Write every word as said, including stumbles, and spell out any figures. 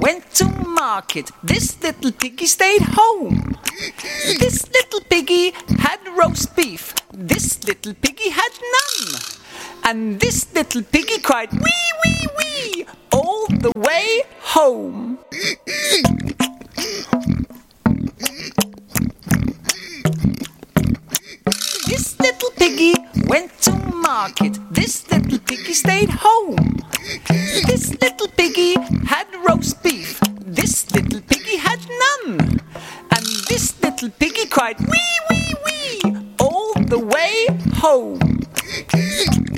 went to market. This little piggy stayed home. This little piggy had roast beef. This little piggy had none. And this little piggy cried wee, wee, wee all the way home. This little piggy went to market. This little piggy stayed home. This little piggy had roast beef. This little piggy had none. And this little piggy cried wee, wee, wee all the way home.